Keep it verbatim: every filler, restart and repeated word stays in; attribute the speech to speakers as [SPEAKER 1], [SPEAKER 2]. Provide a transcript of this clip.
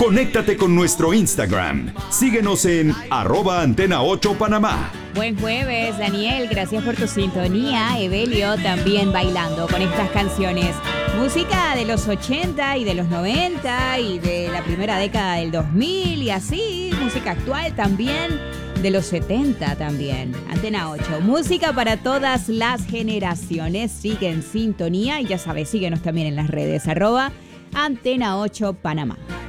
[SPEAKER 1] Conéctate con nuestro Instagram. Síguenos en arroba Antena ocho Panamá.
[SPEAKER 2] Buen jueves, Daniel. Gracias por tu sintonía. Evelio también bailando con estas canciones. Música de los ochenta y de los noventa y de la primera década del dos mil y así. Música actual también. De los setenta también. Antena ocho. Música para todas las generaciones. Sigue en sintonía y ya sabes, síguenos también en las redes. Arroba Antena ocho Panamá.